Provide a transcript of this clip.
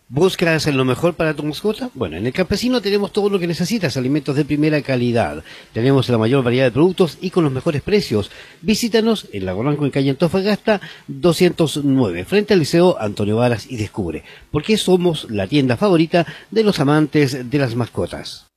¿Buscas lo mejor para tu mascota? Bueno, en El Campesino tenemos todo lo que necesitas, alimentos de primera calidad. Tenemos la mayor variedad de productos y con los mejores precios. Visítanos en Lago Blanco, en calle Antofagasta 209, frente al Liceo Antonio Varas, y descubre por qué somos la tienda favorita de los amantes de las mascotas.